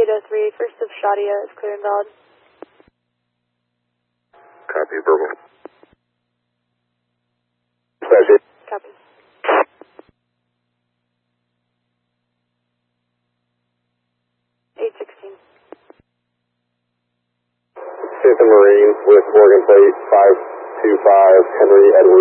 Beta 3, first of Shadia is clear and valid. Copy, Bravo. Dispatch. Copy. Fifth and Marine with Morgan Plate 525 Henry Edwards.